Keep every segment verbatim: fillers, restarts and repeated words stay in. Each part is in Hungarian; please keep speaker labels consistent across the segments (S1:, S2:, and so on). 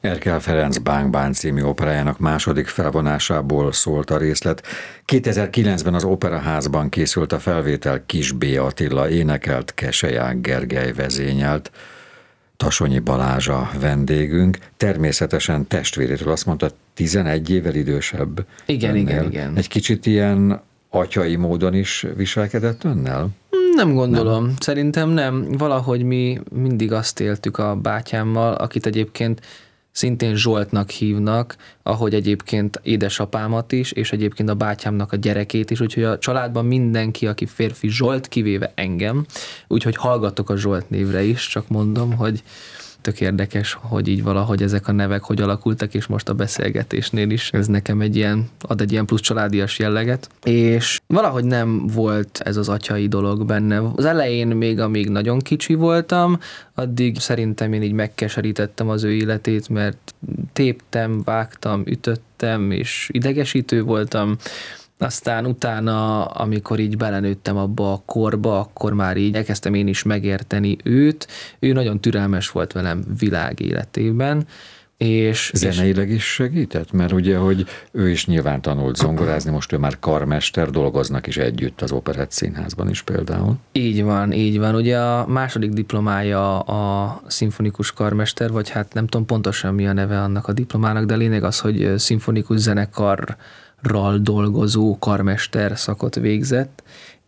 S1: Erkel Ferenc Bánk Bán című operájának második felvonásából szólt a részlet. kétezer-kilencben az Operaházban készült a felvétel, Kis B. Attila énekelt, Keselyák Gergely vezényelt. Tassonyi Balázs a vendégünk, természetesen testvérétől azt mondta, tizenegy évvel idősebb.
S2: Igen,
S1: önnél.
S2: igen, igen.
S1: Egy kicsit ilyen atyai módon is viselkedett önnel?
S2: Nem gondolom, nem. Szerintem nem. Valahogy mi mindig azt éltük a bátyámmal, akit egyébként szintén Zsoltnak hívnak, ahogy egyébként édesapámat is, és egyébként a bátyámnak a gyerekét is, úgyhogy a családban mindenki, aki férfi, Zsolt, kivéve engem, úgyhogy hallgatok a Zsolt névre is, csak mondom, hogy tök érdekes, hogy így valahogy ezek a nevek hogy alakultak, és most a beszélgetésnél is ez nekem egy ilyen, ad egy ilyen plusz családias jelleget, és valahogy nem volt ez az atyai dolog benne. Az elején még, amíg nagyon kicsi voltam, addig szerintem én így megkeserítettem az ő életét, mert téptem, vágtam, ütöttem, és idegesítő voltam. Aztán utána, amikor így belenőttem abba a korba, akkor már így elkezdtem én is megérteni őt. Ő nagyon türelmes volt velem világ életében. És,
S1: Zeneileg is segített? Mert ugye, hogy ő is nyilván tanult zongorázni, most ő már karmester, dolgoznak is együtt az Operett Színházban is például.
S2: Így van, így van. Ugye a második diplomája a szimfonikus karmester, vagy hát nem tudom pontosan mi a neve annak a diplomának, de a lényeg az, hogy szimfonikus zenekar ral dolgozó karmester szakot végzett,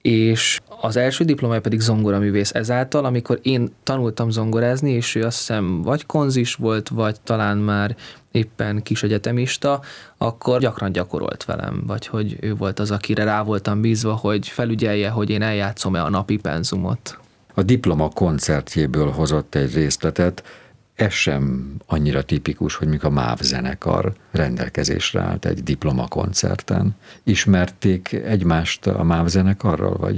S2: és az első diplomája pedig zongoraművész ezáltal, amikor én tanultam zongorázni, és ő azt hiszem vagy konzis volt, vagy talán már éppen kis egyetemista, akkor gyakran gyakorolt velem, vagy hogy ő volt az, akire rá voltam bízva, hogy felügyelje, hogy én eljátszom-e a napi penzumot.
S1: A diploma koncertjéből hozott egy részletet. Ez sem annyira tipikus, hogy mikor a MÁV zenekar rendelkezésre állt egy diplomakoncerten. Ismerték egymást a MÁV zenekarral, vagy?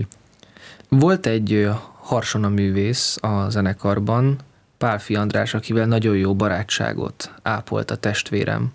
S2: Volt egy Harsona művész a zenekarban, Pálfi András, akivel nagyon jó barátságot ápolt a testvérem.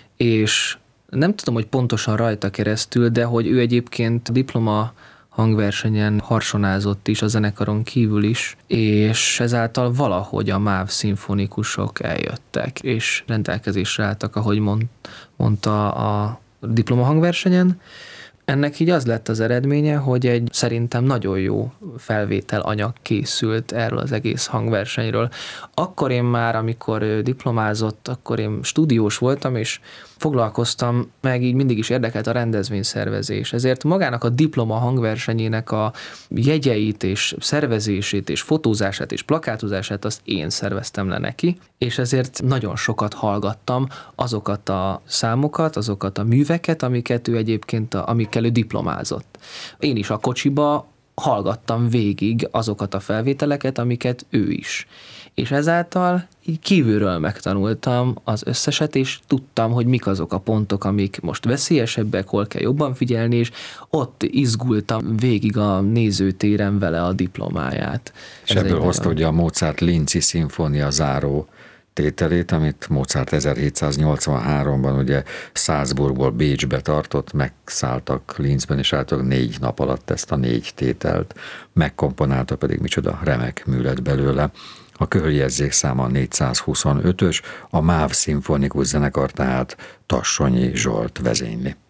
S2: És nem tudom, hogy pontosan rajta keresztül, de hogy ő egyébként diploma hangversenyen harsonázott is a zenekaron kívül is, és ezáltal valahogy a MÁV szimfonikusok eljöttek, és rendelkezésre álltak, ahogy mond, mondta a diplomahangversenyen. Ennek így az lett az eredménye, hogy egy szerintem nagyon jó felvétel anyag készült erről az egész hangversenyről. Akkor én már, amikor diplomázott, akkor én stúdiós voltam, és foglalkoztam, meg így mindig is érdekelt a rendezvényszervezés. Ezért magának a diploma hangversenyének a jegyeit és szervezését és fotózását és plakátozását azt én szerveztem le neki, és ezért nagyon sokat hallgattam azokat a számokat, azokat a műveket, amiket ő egyébként, a, amikkel ő diplomázott. Én is a kocsiba hallgattam végig azokat a felvételeket, amiket ő is. És ezáltal így kívülről megtanultam az összeset, és tudtam, hogy mik azok a pontok, amik most veszélyesebbek, hol kell jobban figyelni, és ott izgultam végig a nézőtéren vele a diplomáját.
S1: És Ez ebből hozta ugye a Mozart Linci szimfónia záró tételét, amit Mozart ezerhétszáznyolcvanháromban ugye Salzburgból Bécsbe tartott, megszálltak Linzben, és álltak négy nap alatt ezt a négy tételt, megkomponálta pedig micsoda remek mű lett belőle. A köhöljegyzék száma négyszázhuszonötös, a MÁV szimfonikus zenekar tehát Tassonyi Zsolt vezényli.